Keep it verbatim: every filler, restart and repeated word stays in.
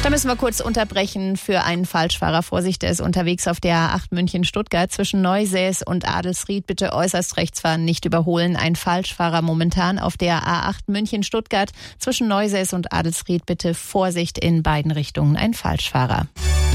Da müssen wir kurz unterbrechen für einen Falschfahrer. Vorsicht, der ist unterwegs auf der A acht München-Stuttgart zwischen Neusäß und Adelsried. Bitte äußerst rechts fahren, nicht überholen. Ein Falschfahrer momentan auf der A acht München-Stuttgart zwischen Neusäß und Adelsried. Bitte Vorsicht in beiden Richtungen. Ein Falschfahrer.